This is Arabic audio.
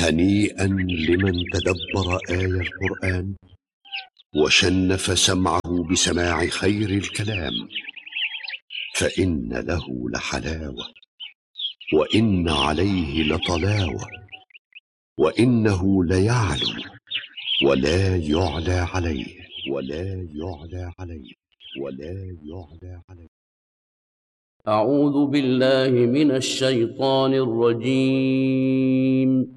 هنيئا لمن تدبر آي القرآن وشنف سمعه بسماع خير الكلام، فإن له لحلاوة وإن عليه لطلاوة، وإنه ليعلو ولا يعلى عليه أعوذ بالله من الشيطان الرجيم.